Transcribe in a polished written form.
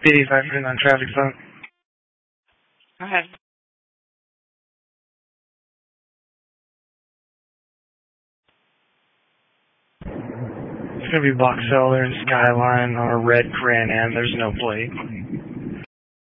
85 on traffic phone. Go ahead. It's going to be Box Elder and Skyline on a red Grand Am. There's no plate.